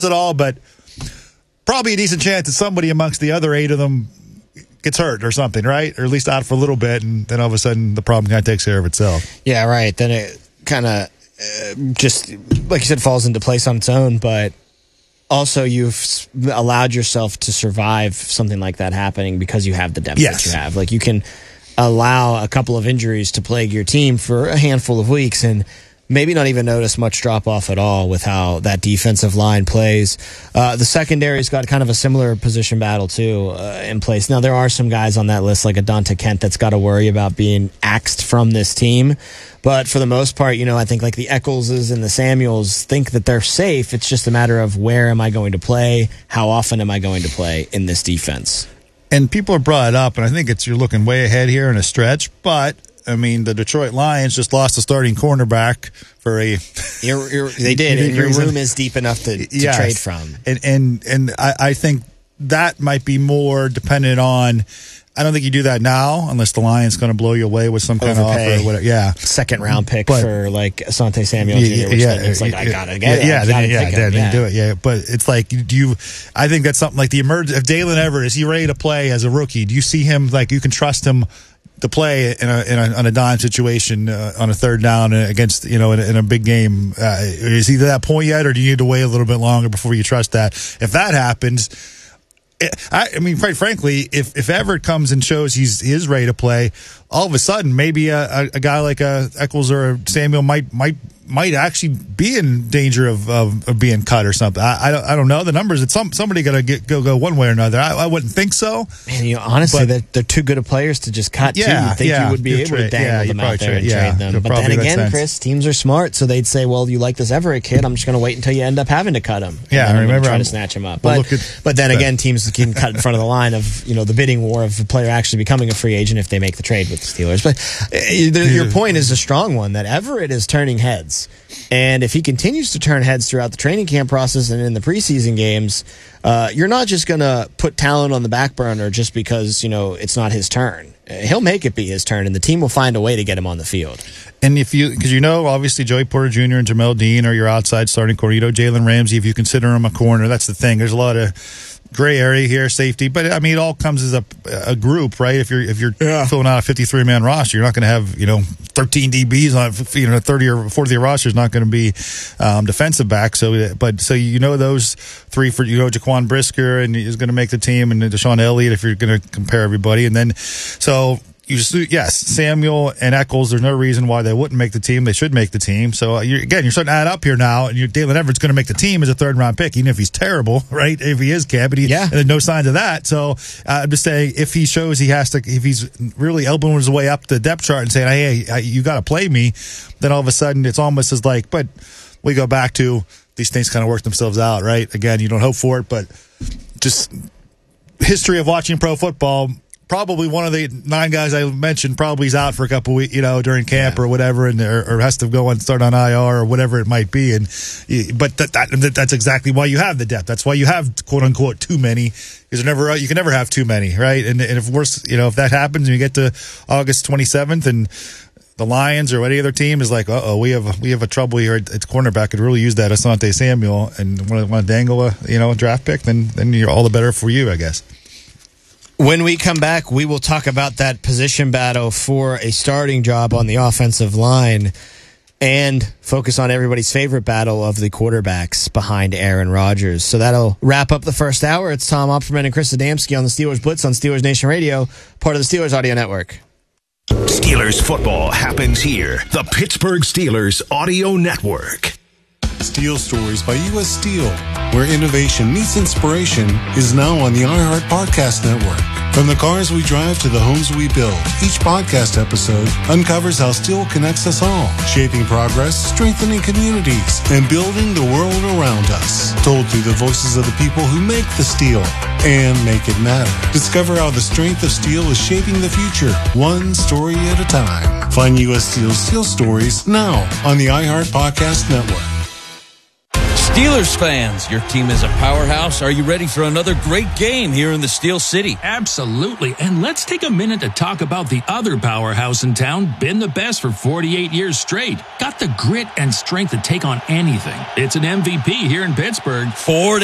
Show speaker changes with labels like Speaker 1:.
Speaker 1: at all, but probably a decent chance that somebody amongst the other 8 of them gets hurt or something, right? Or at least out for a little bit, and then all of a sudden the problem kind of takes care of itself.
Speaker 2: Yeah, right. Then it kind of just, like you said, falls into place on its own, but also you've allowed yourself to survive something like that happening because you have the depth that you have. Like, you can allow a couple of injuries to plague your team for a handful of weeks and maybe not even notice much drop-off at all with how that defensive line plays. The secondary's got kind of a similar position battle, too, in place. Now, there are some guys on that list, like a Dante Kent, that's got to worry about being axed from this team. But for the most part, I think like the Eccleses and the Samuels think that they're safe. It's just a matter of where am I going to play? How often am I going to play in this defense?
Speaker 1: And people are brought it up, and I think you're looking way ahead here in a stretch, but I mean, the Detroit Lions just lost a starting cornerback for a...
Speaker 2: they did, and your room is deep enough to trade from.
Speaker 1: And I think that might be more dependent on... I don't think you do that now unless the Lions going to blow you away with some kind of offer or whatever. Yeah.
Speaker 2: Second-round pick for, like, Asante Samuel Jr., which it's like, I got to get it.
Speaker 1: Then do it. Yeah, but it's like, I think that's something like the emergence... If Dalen Everett, is he ready to play as a rookie? Do you see him, like, you can trust him to play on a dime situation on a third down against in a big game? Is he to that point yet, or do you need to wait a little bit longer before you trust that? If that happens, I mean, quite frankly, if Everett comes and shows he is ready to play, all of a sudden maybe a guy like Eccles or Samuel might actually be in danger of being cut or something. I don't know the numbers. It's somebody got to go one way or another. I wouldn't think so.
Speaker 2: Man, honestly, they're too good of players to just cut.
Speaker 1: Yeah,
Speaker 2: you think you would be able to dangle them out there and trade them. But then again, Chris, teams are smart, so they'd say, "Well, you like this Everett kid? I'm just going to wait until you end up having to cut him."
Speaker 1: Yeah, I remember
Speaker 2: trying to snatch him up. But then again, teams can cut in front of the line of the bidding war of the player actually becoming a free agent if they make the trade with the Steelers. But your point is a strong one that Everett is turning heads. And if he continues to turn heads throughout the training camp process and in the preseason games, you're not just going to put talent on the back burner just because, it's not his turn. He'll make it be his turn, and the team will find a way to get him on the field.
Speaker 1: And because obviously Joey Porter Jr. and Jamel Dean are your outside starting corner. Jalen Ramsey, if you consider him a corner, that's the thing. There's a lot of gray area here, safety, but I mean, it all comes as a group, right? If you're filling out a 53-man roster, you're not going to have 13 DBs on 30 or 40 roster is not going to be defensive back. So those three for Jaquan Brisker and he's going to make the team, and Deshaun Elliott if you're going to compare everybody, and then Samuel and Eccles. There's no reason why they wouldn't make the team. They should make the team. So you're starting to add up here now, and Dalen Everett's going to make the team as a third-round pick, even if he's terrible, right? If he is, Cam, and there's no signs of that. So I'm just saying, if he shows if he's really elbowing his way up the depth chart and saying, "Hey, you got to play me," then all of a sudden it's almost as like. But we go back to these things kind of work themselves out, right? Again, you don't hope for it, but just history of watching pro football. Probably one of the 9 guys I mentioned probably is out for a couple weeks, during camp or whatever, and or has to go and start on IR or whatever it might be. But that's exactly why you have the depth. That's why you have quote unquote too many. Because you can never have too many, right? And if if that happens and you get to August 27th and the Lions or any other team is like, we have a trouble here at cornerback, could really use that Asante Samuel and want to dangle a draft pick, then you're all the better for you, I guess.
Speaker 2: When we come back, we will talk about that position battle for a starting job on the offensive line and focus on everybody's favorite battle of the quarterbacks behind Aaron Rodgers. So that'll wrap up the first hour. It's Tom Opperman and Chris Adamski on the Steelers Blitz on Steelers Nation Radio, part of the Steelers Audio Network.
Speaker 3: Steelers football happens here. The Pittsburgh Steelers Audio Network.
Speaker 4: Steel Stories by U.S. Steel, where innovation meets inspiration, is now on the iHeart Podcast Network. From the cars we drive to the homes we build, each podcast episode uncovers how steel connects us all, shaping progress, strengthening communities, and building the world around us. Told through the voices of the people who make the steel and make it matter. Discover how the strength of steel is shaping the future, one story at a time. Find U.S. Steel's Steel Stories now on the iHeart Podcast Network.
Speaker 5: Steelers fans, your team is a powerhouse. Are you ready for another great game here in the Steel City?
Speaker 6: Absolutely. And let's take a minute to talk about the other powerhouse in town, been the best for 48 years straight. Got the grit and strength to take on anything. It's an MVP here in Pittsburgh.
Speaker 5: 4